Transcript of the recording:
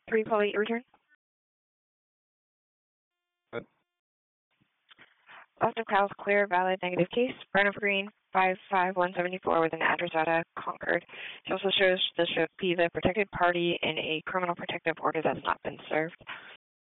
3 call 8 return. Good. Left of Kyle's clear, valid, negative case. Brent of Green, 55174 with an address out of Concord. He also shows this should be the protected party in a criminal protective order that's not been served.